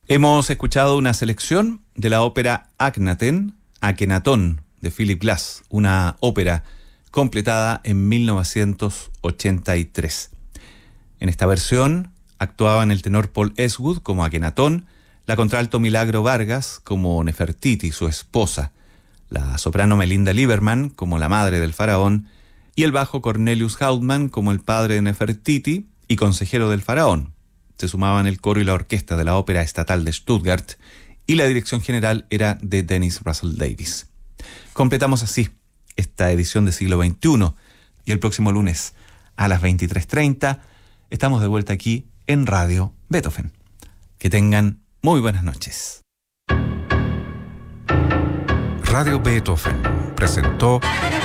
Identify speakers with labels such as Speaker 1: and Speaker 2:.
Speaker 1: Hemos escuchado una selección de la ópera Akenatón, de Philip Glass, una ópera completada en 1983. En esta versión actuaban el tenor Paul Eastwood como Akenatón, la contralto Milagro Vargas como Nefertiti, su esposa, la soprano Melinda Lieberman como la madre del faraón y el bajo Cornelius Hauptmann como el padre de Nefertiti y consejero del faraón. Se sumaban el coro y la orquesta de la Ópera Estatal de Stuttgart y la dirección general era de Dennis Russell Davies. Completamos así esta edición de Siglo XXI y el próximo lunes a las 23:30 estamos de vuelta aquí en Radio Beethoven. Que tengan muy buenas noches.
Speaker 2: Radio Beethoven presentó